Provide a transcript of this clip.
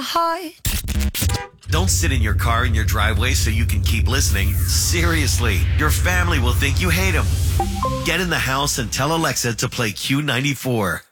Hi. Don't sit in your car in your driveway so you can keep listening. Seriously, your family will think you hate them. Get in the house and tell Alexa to play Q94.